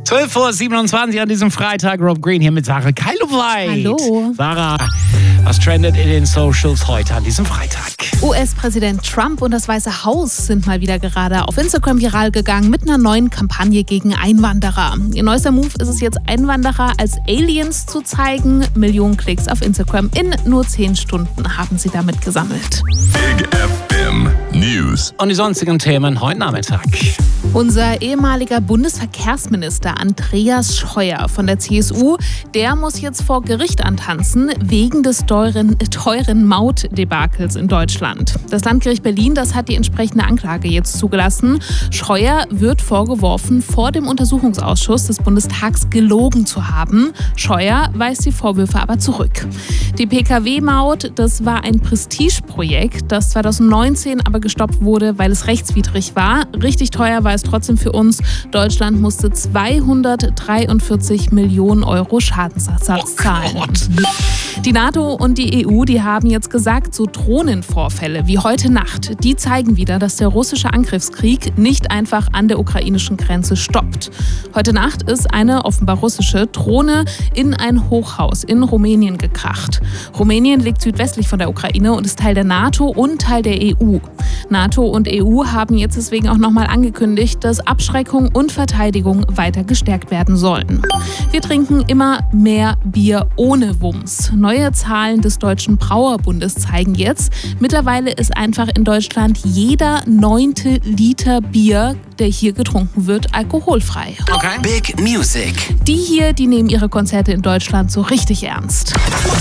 12:27 an diesem Freitag. Rob Green hier mit Sarah Keiloweit. Hallo. Sarah, was trendet in den Socials heute an diesem Freitag? US-Präsident Trump und das Weiße Haus sind mal wieder gerade auf Instagram viral gegangen mit einer neuen Kampagne gegen Einwanderer. Ihr neuester Move ist es jetzt, Einwanderer als Aliens zu zeigen. Millionen Klicks auf Instagram in nur 10 Stunden haben sie damit gesammelt. Big FM News. Und die sonstigen Themen heute Nachmittag. Unser ehemaliger Bundesverkehrsminister Andreas Scheuer von der CSU, der muss jetzt vor Gericht antanzen wegen des teuren Mautdebakels in Deutschland. Das Landgericht Berlin, das hat die entsprechende Anklage jetzt zugelassen. Scheuer wird vorgeworfen, vor dem Untersuchungsausschuss des Bundestags gelogen zu haben. Scheuer weist die Vorwürfe aber zurück. Die Pkw-Maut, das war ein Prestigeprojekt, das 2019 aber gestoppt wurde, weil es rechtswidrig war. Richtig teuer war es trotzdem für uns. Deutschland musste 243 Millionen Euro Schadensersatz zahlen. Die NATO und die EU, die haben jetzt gesagt, so Drohnenvorfälle wie heute Nacht, die zeigen wieder, dass der russische Angriffskrieg nicht einfach an der ukrainischen Grenze stoppt. Heute Nacht ist eine offenbar russische Drohne in ein Hochhaus in Rumänien gekracht. Rumänien liegt südwestlich von der Ukraine und ist Teil der NATO und Teil der EU. NATO und EU haben jetzt deswegen auch nochmal angekündigt, dass Abschreckung und Verteidigung weiter gestärkt werden sollen. Wir trinken immer mehr Bier ohne Wumms. Neue Zahlen des Deutschen Brauerbundes zeigen jetzt, mittlerweile ist einfach in Deutschland jeder 9. Liter Bier, der hier getrunken wird, alkoholfrei. Okay. Big Music. Die hier, die nehmen ihre Konzerte in Deutschland so richtig ernst.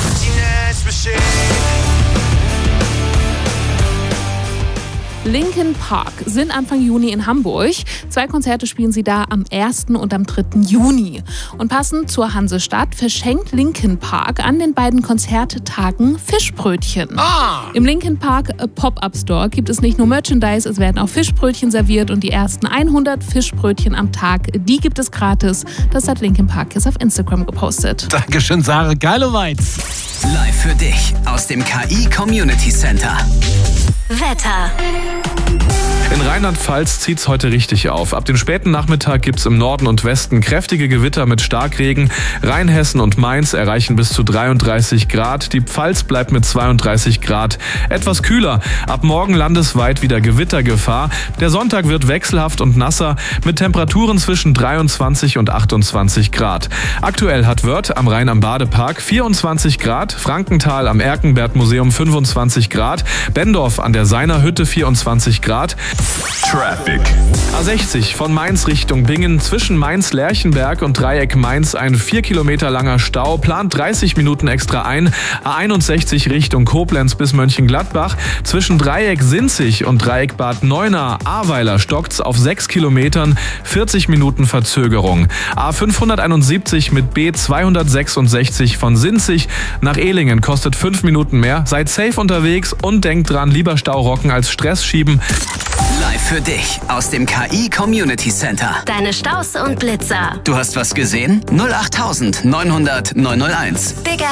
Linkin Park sind Anfang Juni in Hamburg. 2 Konzerte spielen sie da am 1. und am 3. Juni. Und passend zur Hansestadt verschenkt Linkin Park an den beiden Konzerttagen Fischbrötchen. Im Linkin Park Pop-Up Store gibt es nicht nur Merchandise, es werden auch Fischbrötchen serviert und die ersten 100 Fischbrötchen am Tag, die gibt es gratis. Das hat Linkin Park jetzt auf Instagram gepostet. Dankeschön, Sarah Keiloweit. Live für dich aus dem KI Community Center. Wetter. In Rheinland-Pfalz zieht's heute richtig auf. Ab dem späten Nachmittag gibt's im Norden und Westen kräftige Gewitter mit Starkregen. Rheinhessen und Mainz erreichen bis zu 33 Grad. Die Pfalz bleibt mit 32 Grad etwas kühler. Ab morgen landesweit wieder Gewittergefahr. Der Sonntag wird wechselhaft und nasser mit Temperaturen zwischen 23 und 28 Grad. Aktuell hat Wörth am Rhein am Badepark 24 Grad, Frankenthal am Erkenberg-Museum 25 Grad, Bendorf an der Seiner Hütte 24 Grad. Traffic. A60 von Mainz Richtung Bingen, zwischen Mainz-Lerchenberg und Dreieck Mainz ein 4 Kilometer langer Stau, plant 30 Minuten extra ein. A61 Richtung Koblenz bis Mönchengladbach, zwischen Dreieck Sinzig und Dreieck Bad Neuenahr-Ahrweiler stockt's auf 6 Kilometern, 40 Minuten Verzögerung. A571 mit B266 von Sinzig nach Ehlingen kostet 5 Minuten mehr. Seid safe unterwegs und denkt dran, lieber Stau rocken als Stress schieben. Live für dich aus dem KI Community Center. Deine Staus und Blitzer. Du hast was gesehen? 08900 901. Big